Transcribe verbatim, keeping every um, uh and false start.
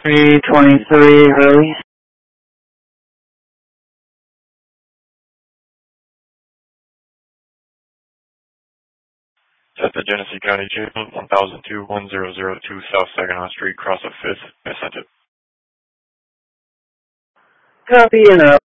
three twenty-three early. Set the Genesee County Jail, one thousand two, one thousand two South Saginaw Street, cross of fifth. I sent it. Copy and out.